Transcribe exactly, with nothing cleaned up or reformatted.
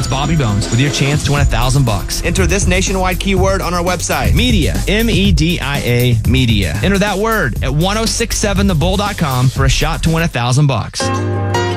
That's Bobby Bones with your chance to win a thousand bucks. Enter this nationwide keyword on our website. Media. M E D I A. Media. Enter that word at ten sixty-seven the bull dot com for a shot to win a thousand bucks.